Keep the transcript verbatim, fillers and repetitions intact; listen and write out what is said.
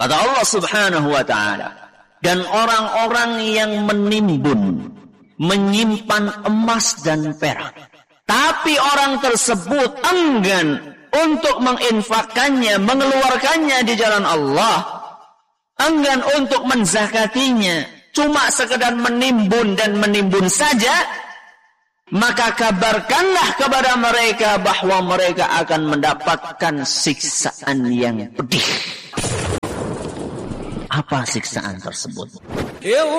Kata Allah Subhanahu wa ta'ala, dan orang-orang yang menimbun, menyimpan emas dan perak, tapi orang tersebut enggan untuk menginfakkannya, mengeluarkannya di jalan Allah, enggan untuk menzakatinya, cuma sekedar menimbun dan menimbun saja, maka kabarkanlah kepada mereka bahwa mereka akan mendapatkan siksaan yang pedih. Apa siksaan tersebut?